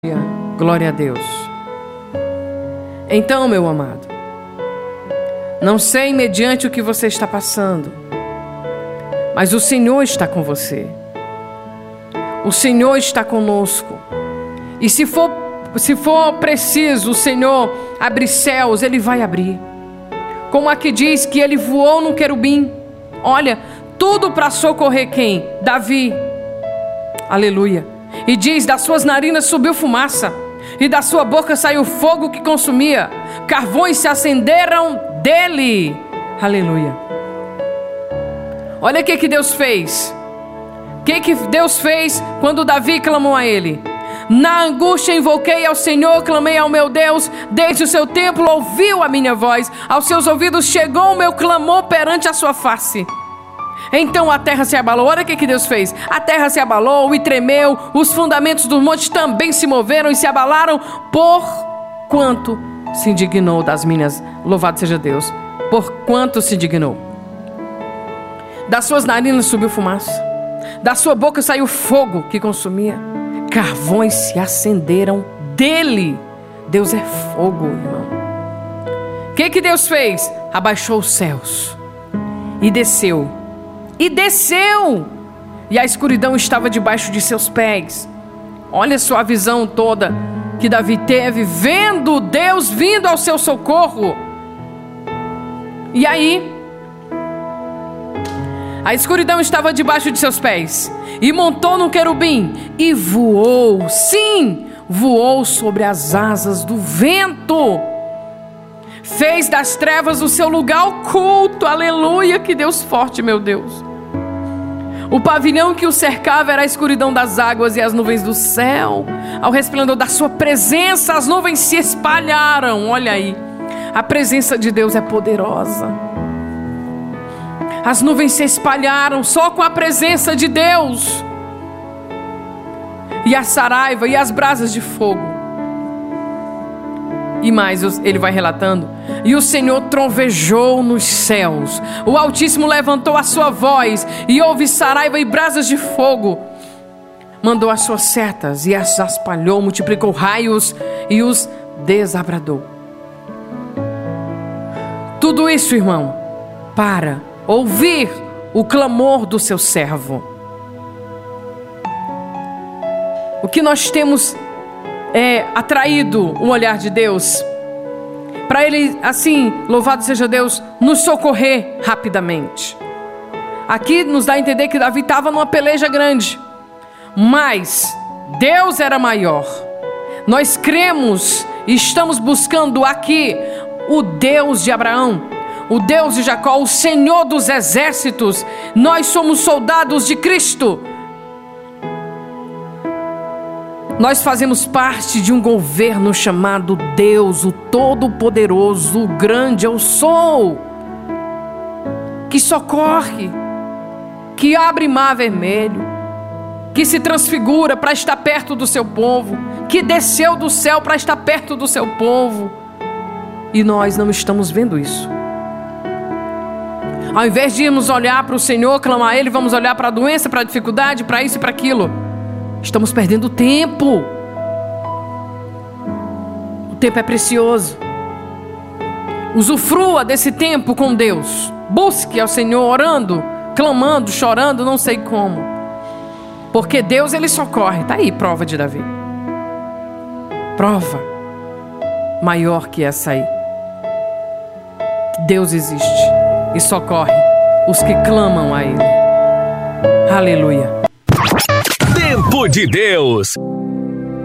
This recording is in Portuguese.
Glória a Deus. Então, meu amado, não sei mediante o que você está passando, mas o Senhor está com você. O Senhor está conosco. E se for preciso o Senhor abrir céus, Ele vai abrir. Como aqui diz que Ele voou num querubim. Olha, tudo para socorrer quem? Davi. Aleluia. E diz, das suas narinas subiu fumaça, e da sua boca saiu fogo que consumia. Carvões se acenderam dele. Aleluia. Olha o que Deus fez. O que Deus fez quando Davi clamou a Ele? Na angústia invoquei ao Senhor, clamei ao meu Deus. Desde o seu templo ouviu a minha voz. Aos seus ouvidos chegou o meu clamor perante a sua face. Então a terra se abalou. Olha o que Deus fez. A terra se abalou e tremeu. Os fundamentos dos montes também se moveram e se abalaram. Por quanto se indignou das minhas. Louvado seja Deus. Por quanto se indignou. Das suas narinas subiu fumaça. Da sua boca saiu fogo que consumia. Carvões se acenderam dele. Deus é fogo, irmão. O que Deus fez? Abaixou os céus e desceu. E desceu. E a escuridão estava debaixo de seus pés. Olha só a visão toda que Davi teve, vendo Deus vindo ao seu socorro. E aí, a escuridão estava debaixo de seus pés. E montou num querubim e voou. Sim, voou sobre as asas do vento. Fez das trevas o seu lugar oculto. Aleluia, que Deus forte, meu Deus. O pavilhão que o cercava era a escuridão das águas e as nuvens do céu. Ao resplendor da sua presença, as nuvens se espalharam. Olha aí, a presença de Deus é poderosa. As nuvens se espalharam só com a presença de Deus. E a saraiva e as brasas de fogo. E mais, ele vai relatando. E o Senhor trovejou nos céus. O Altíssimo levantou a sua voz. E houve saraiva e brasas de fogo. Mandou as suas setas e as espalhou. Multiplicou raios e os desabradou. Tudo isso, irmão, para ouvir o clamor do seu servo. O que nós temos atraído o olhar de Deus, para Ele, assim, louvado seja Deus, nos socorrer rapidamente. Aqui nos dá a entender que Davi estava numa peleja grande, mas Deus era maior. Nós cremos e estamos buscando aqui o Deus de Abraão, o Deus de Jacó, o Senhor dos exércitos. Nós somos soldados de Cristo. Nós fazemos parte de um governo chamado Deus, o Todo-Poderoso, o Grande Eu Sou, que socorre, que abre mar vermelho, que se transfigura para estar perto do seu povo, que desceu do céu para estar perto do seu povo. E nós não estamos vendo isso. Ao invés de irmos olhar para o Senhor, clamar a Ele, vamos olhar para a doença, para a dificuldade, para isso e para aquilo. Estamos perdendo tempo. O tempo é precioso. Usufrua desse tempo com Deus. Busque ao Senhor orando, clamando, chorando, não sei como. Porque Deus, Ele socorre. Está aí, prova de Davi. Prova maior que essa aí. Deus existe e socorre os que clamam a Ele. Aleluia. Tempo de Deus.